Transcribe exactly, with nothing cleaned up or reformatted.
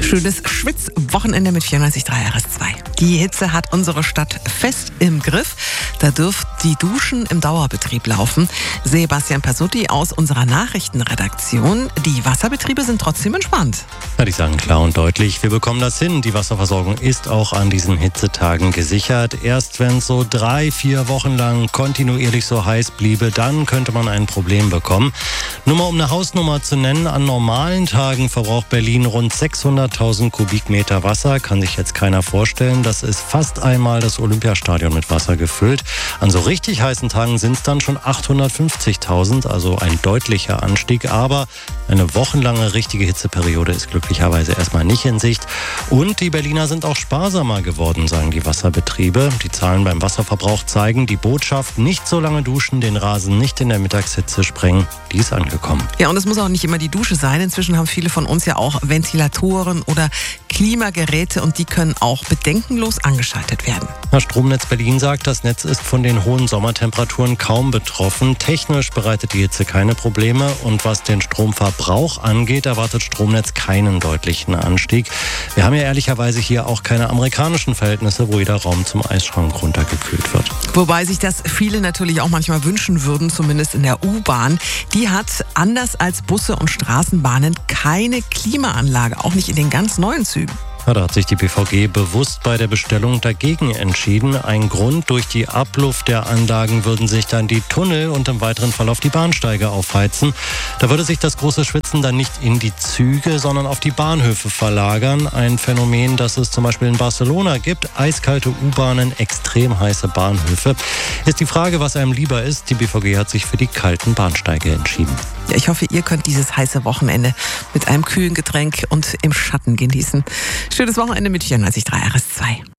Schönes Schwitzwochenende mit vierundneunzig Komma drei R S zwei. Die Hitze hat unsere Stadt fest im Griff. Da dürfen die Duschen im Dauerbetrieb laufen. Sebastian Pasutti aus unserer Nachrichtenredaktion. Die Wasserbetriebe sind trotzdem entspannt. Ja, die sagen klar und deutlich, wir bekommen das hin. Die Wasserversorgung ist auch an diesen Hitzetagen gesichert. Erst wenn es so drei, vier Wochen lang kontinuierlich so heiß bliebe, dann könnte man ein Problem bekommen. Nur mal um eine Hausnummer zu nennen, an normalen Tagen verbraucht Berlin rund sechshunderttausend Kubikmeter Wasser. Kann sich jetzt keiner vorstellen. Das ist fast einmal das Olympiastadion mit Wasser gefüllt. An so richtig heißen Tagen sind es dann schon achthundertfünfzigtausend, also ein deutlicher Anstieg. Aber eine wochenlange richtige Hitzeperiode ist glücklicherweise erstmal nicht in Sicht. Und die Berliner sind auch sparsamer geworden, sagen die Wasserbetriebe. Die Zahlen beim Wasserverbrauch zeigen, die Botschaft, nicht so lange duschen, den Rasen nicht in der Mittagshitze sprengen, die ist angekommen. Ja, und es muss auch nicht immer die Dusche sein. Inzwischen haben viele von uns ja auch Ventilatoren oder Klimageräte und die können auch bedenkenlos angeschaltet werden. Das Stromnetz Berlin sagt, das Netz ist von den hohen Sommertemperaturen kaum betroffen. Technisch bereitet die Hitze keine Probleme und was den Stromverbrauch angeht, erwartet Stromnetz keinen deutlichen Anstieg. Wir haben ja ehrlicherweise hier auch keine amerikanischen Verhältnisse, wo jeder Raum zum Eisschrank runtergekühlt wird. Wobei sich das viele natürlich auch manchmal wünschen würden, zumindest in der U-Bahn. Die hat anders als Busse und Straßenbahnen keine Klimaanlage, auch nicht in den ganz neuen Zügen. Ja, da hat sich die B V G bewusst bei der Bestellung dagegen entschieden. Ein Grund, durch die Abluft der Anlagen würden sich dann die Tunnel und im weiteren Verlauf die Bahnsteige aufheizen. Da würde sich das große Schwitzen dann nicht in die Züge, sondern auf die Bahnhöfe verlagern. Ein Phänomen, das es zum Beispiel in Barcelona gibt. Eiskalte U-Bahnen, extrem heiße Bahnhöfe. Ist die Frage, was einem lieber ist. Die B V G hat sich für die kalten Bahnsteige entschieden. Ja, ich hoffe, ihr könnt dieses heiße Wochenende mit einem kühlen Getränk und im Schatten genießen. Schönes Wochenende mit vierundneunzig Komma drei R S zwei.